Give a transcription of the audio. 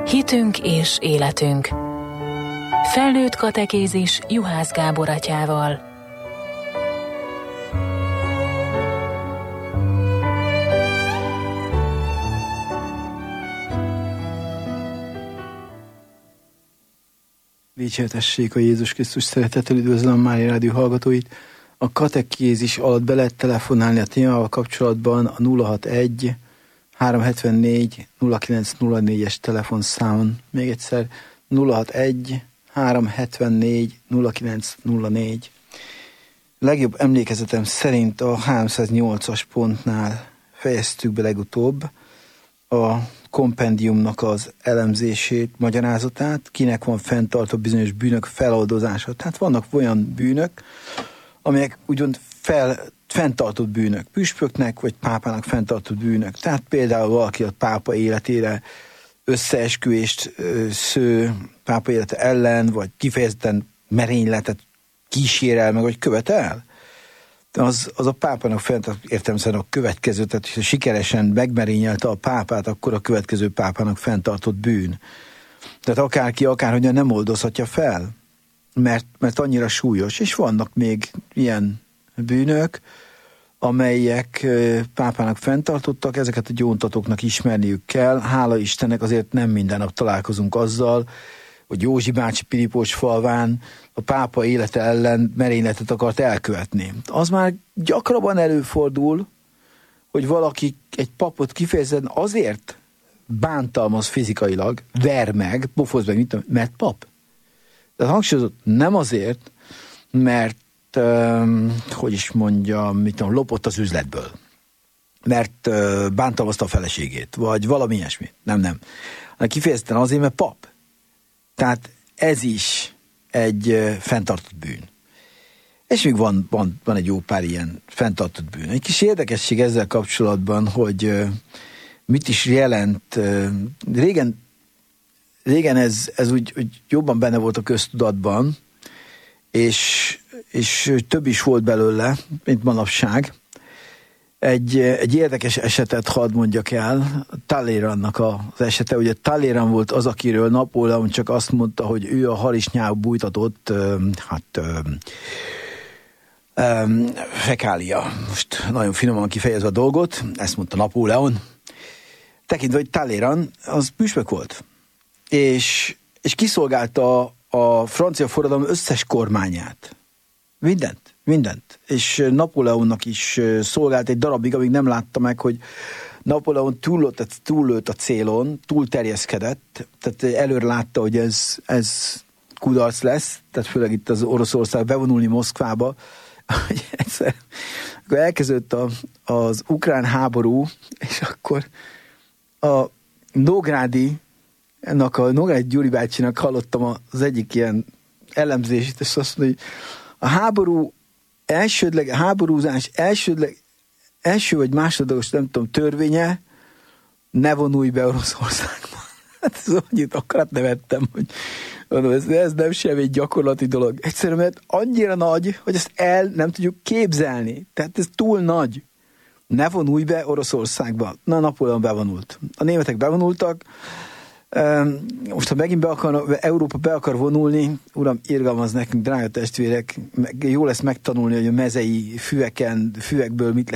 Hitünk és életünk. Felnőtt katekézis Juhász Gábor atyával. Dicsértessék a Jézus Krisztus szeretettel, üdvözlöm a Mária Rádió hallgatóit. A katekézis alatt be lehet telefonálni a témával kapcsolatban a 061 374 0904-es telefonszámon. Még egyszer 061 374 0904. Legjobb emlékezetem szerint a 308-as pontnál fejeztük be legutóbb a kompendiumnak az elemzését, magyarázatát, kinek van fenntartva bizonyos bűnök feloldozása. Tehát vannak olyan bűnök, amelyek úgymond fenntartott bűnök, püspöknek vagy pápának fenntartott bűnök. Tehát például valaki a pápa életére összeesküvést sző pápa élete ellen, vagy kifejezetten merényletet kísérel meg, vagy követel. Az a pápának fenntartott értelemszerűen a következő, tehát ha sikeresen megmerényelte a pápát, akkor a következő pápának fenntartott bűn. Tehát akárki, akárhogyan nem oldozhatja fel, mert annyira súlyos. És vannak még ilyen bűnök, amelyek pápának fenntartottak, ezeket a gyóntatóknak ismerniük kell. Hála Istennek azért nem minden nap találkozunk azzal, hogy Józsi bácsi Pilipos falván a pápa élete ellen merényletet akart elkövetni. Az már gyakrabban előfordul, hogy valaki egy papot kifejezetten azért bántalmaz fizikailag, ver meg, pofoz meg, mert pap. Tehát hangsúlyozott, nem azért, mert lopott az üzletből. Mert bántalmazta a feleségét, vagy valami ilyesmi. Nem. Kifejezetten azért, mert pap. Tehát ez is egy fenntartott bűn. És még van egy jó pár ilyen fenntartott bűn. Egy kis érdekesség ezzel kapcsolatban, hogy mit is jelent. Régen ez úgy jobban benne volt a köztudatban, és több is volt belőle, mint manapság. Egy érdekes esetet hadd mondjak el, Talleyrandnak az esete. Ugye Talleyrand volt az, akiről Napóleon csak azt mondta, hogy ő a harisnyába bújtatott fekália. Most nagyon finoman kifejezve a dolgot, ezt mondta Napóleon. Tekintve, hogy Talleyrand az püspök volt, és kiszolgálta a francia forradalom összes kormányát. Mindent. És Napóleonnak is szolgált egy darabig, amíg nem látta meg, hogy Napóleon túllőtt a célon, túlterjeszkedett, tehát előre látta, hogy ez kudarc lesz, tehát főleg itt az Oroszország bevonulni Moszkvába, hogy egyszer, akkor elkezdődött az ukrán háború, és akkor a Nógrádi Gyuri bácsinak hallottam az egyik ilyen elemzését, és azt mondja, hogy a háborúzás első vagy másodlagos, nem tudom, törvénye, ne vonulj be Oroszországba. Hát ez annyit akarat nevettem, hogy mondom, ez nem semmi egy gyakorlati dolog. Egyszerűen, mert annyira nagy, hogy ezt nem tudjuk képzelni. Tehát ez túl nagy. Ne vonulj be Oroszországba. Na, Napóleon bevonult. A németek bevonultak. Most, ha megint Európa be akar vonulni, uram, irgalmaz nekünk, drága testvérek, jó lesz megtanulni, hogy a mezei füvekből mit lehet